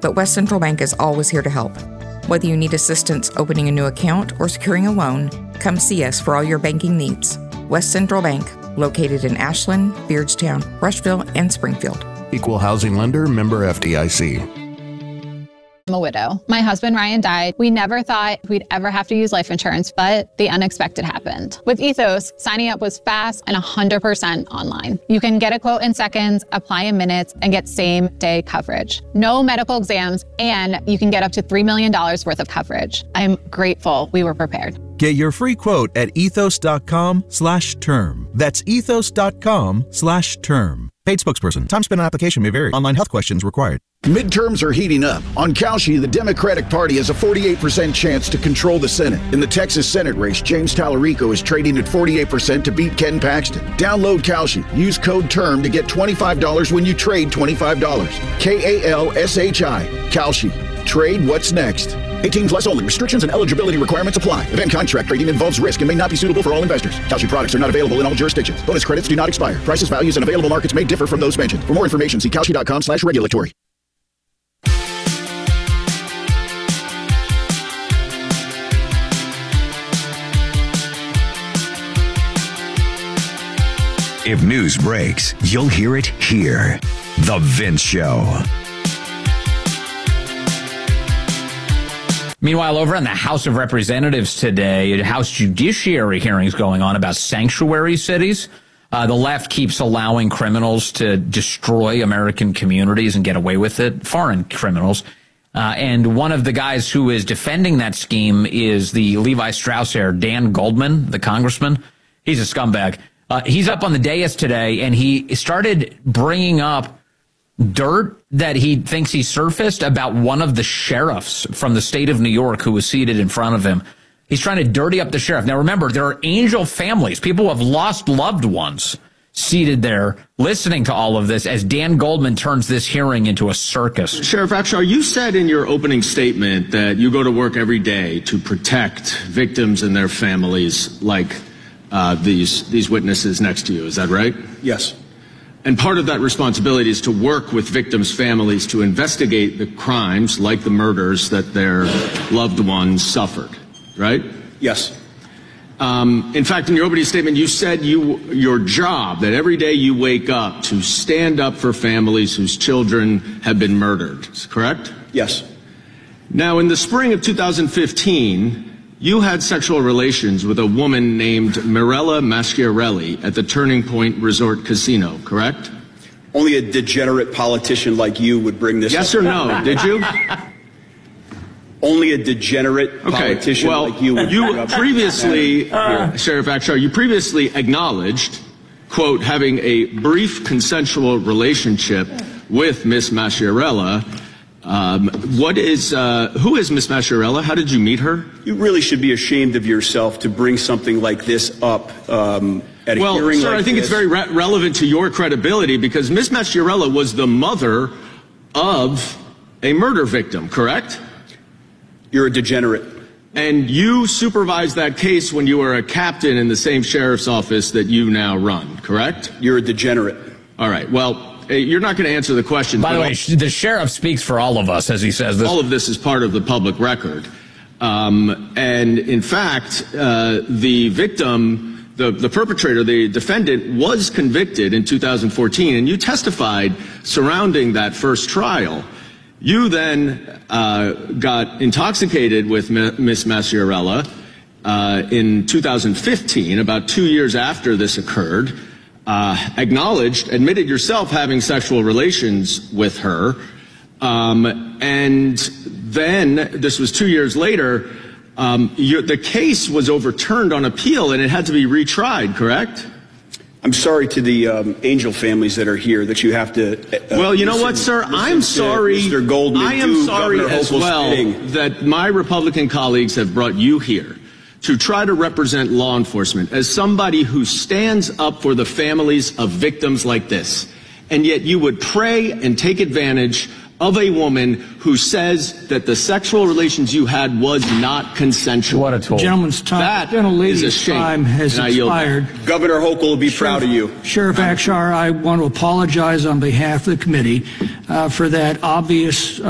but West Central Bank is always here to help. Whether you need assistance opening a new account or securing a loan, come see us for all your banking needs. West Central Bank, located in Ashland, Beardstown, Rushville, and Springfield. Equal housing lender, member FDIC. I'm a widow. My husband, Ryan, died. We never thought we'd ever have to use life insurance, but the unexpected happened. With Ethos, signing up was fast and 100% online. You can get a quote in seconds, apply in minutes, and get same-day coverage. No medical exams, and you can get up to $3 million worth of coverage. I'm grateful we were prepared. Get your free quote at ethos.com/term. That's ethos.com/term. Paid spokesperson. Time spent on application may vary. Online health questions required. Midterms are heating up. On Kalshi, the Democratic Party has a 48% chance to control the Senate. In the Texas Senate race, James Tallarico is trading at 48% to beat Ken Paxton. Download Kalshi. Use code TERM to get $25 when you trade $25. KALSHI. Kalshi. Trade what's next. 18 plus only. Restrictions and eligibility requirements apply. Event contract trading involves risk and may not be suitable for all investors. Kalshi products are not available in all jurisdictions. Bonus credits do not expire. Prices, values, and available markets may differ from those mentioned. For more information, see kalshi.com/regulatory. If news breaks, you'll hear it here. The Vince Show. Meanwhile, over in the House of Representatives today, House Judiciary hearings going on about sanctuary cities. The left keeps allowing criminals to destroy American communities and get away with it, foreign criminals. And one of the guys who is defending that scheme is the Levi Strauss heir, Dan Goldman, the congressman. He's a scumbag. He's up on the dais today, and he started bringing up dirt that he thinks he surfaced about one of the sheriffs from the state of New York who was seated in front of him. He's trying to dirty up the sheriff. Now, remember, there are angel families, people who have lost loved ones, seated there listening to all of this as Dan Goldman turns this hearing into a circus. Sheriff Akshar, you said in your opening statement that you go to work every day to protect victims and their families like these witnesses next to you. Is that right? Yes. And part of that responsibility is to work with victims' families to investigate the crimes, like the murders that their loved ones suffered, right? Yes. In fact, in your opening statement, you said your job, that every day you wake up to stand up for families whose children have been murdered, correct? Yes. Now, in the spring of 2015, you had sexual relations with a woman named Mirella Masciarelli at the Turning Point Resort Casino, correct? Only a degenerate politician like you would bring this up. Yes or no? Did you? Only a degenerate politician like you would bring up. Previously, Sheriff Akshar, you previously acknowledged, quote, having a brief consensual relationship with Miss Masciarella. Who is Miss Masciarella? How did you meet her? You really should be ashamed of yourself to bring something like this up at a hearing like this. Well, sir, I think it's very relevant to your credibility because Miss Masciarella was the mother of a murder victim, correct? You're a degenerate. And you supervised that case when you were a captain in the same sheriff's office that you now run, correct? You're a degenerate. All right. Well, you're not going to answer the question. By the way, the sheriff speaks for all of us as he says this. All of this is part of the public record. And in fact, the victim, the perpetrator, the defendant, was convicted in 2014, and you testified surrounding that first trial. You then got intoxicated with Miss Masciarella in 2015, about 2 years after this occurred. Admitted yourself having sexual relations with her, and then this was 2 years later. The case was overturned on appeal, and it had to be retried. Correct? I'm sorry to the angel families that are here that you have to. Well, you know what, sir? I'm sorry. Mr. Goldman, I am sorry as well that my Republican colleagues have brought you here to try to represent law enforcement as somebody who stands up for the families of victims like this. And yet you would pray and take advantage of a woman who says that the sexual relations you had was not consensual. What a tool. Gentleman's time. That is a shame. Time has expired. Governor Hochul will be proud of you. Sheriff Akshar, I want to apologize on behalf of the committee for that obvious